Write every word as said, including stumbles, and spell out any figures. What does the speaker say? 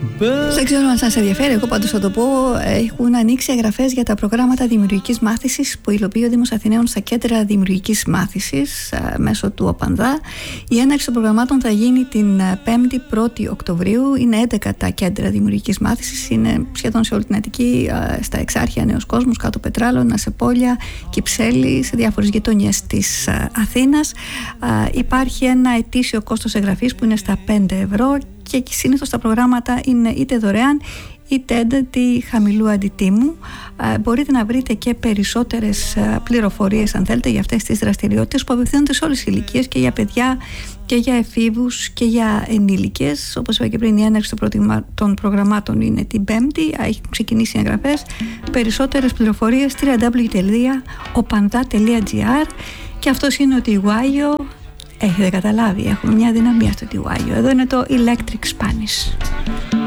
Δεν ξέρω αν σας ενδιαφέρει, εγώ πάντως θα το πω. Έχουν ανοίξει εγγραφές για τα προγράμματα δημιουργικής μάθησης που υλοποιεί ο Δήμος Αθηναίων στα κέντρα δημιουργικής μάθησης μέσω του ΟΠΑΝΔΑ. Η έναρξη των προγραμμάτων θα γίνει την πέμπτη πρώτη Οκτωβρίου. Είναι έντεκα τα κέντρα δημιουργικής μάθησης, είναι σχεδόν σε όλη την Αττική, στα Εξάρχεια, Νέος Κόσμος, Κάτω Πετράλωνα, Νασεπόλια, Κυψέλη, σε διάφορες γειτονιές της Αθήνας. Υπάρχει ένα ετήσιο κόστος εγγραφής που είναι στα πέντε ευρώ. Και συνήθως τα προγράμματα είναι είτε δωρεάν είτε έντατη χαμηλού αντιτίμου. Ε, μπορείτε να βρείτε και περισσότερες ε, πληροφορίες αν θέλετε για αυτές τις δραστηριότητες που απευθύνονται σε όλες τις ηλικίες, και για παιδιά και για εφήβους και για ενήλικες. Όπως είπα και πριν, η έναρξη των προγραμμάτων είναι την Πέμπτη, έχουν ξεκινήσει οι εγγραφές. Περισσότερες πληροφορίες double-u double-u double-u τελεία opanda τελεία gr. Και αυτός είναι ο Τιγουάγιο. Έχετε καταλάβει, έχουμε μια δυναμία στο Τιγουάγιο. Εδώ είναι το Electric Spanish.